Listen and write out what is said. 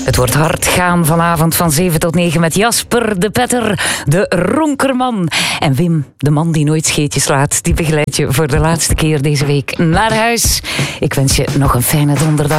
Het wordt hard gaan vanavond van 7 tot 9 met Jasper de Petter, de ronkerman. En Wim, de man die nooit scheetjes laat, die begeleidt je voor de laatste keer deze week naar huis. Ik wens je nog een fijne donderdag.